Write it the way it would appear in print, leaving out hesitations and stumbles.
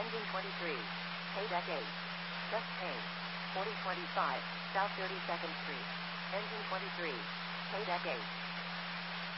Engine 23. Paydeck 8. Just change. 4025, South 32nd Street. Engine 23. Paydeck 8.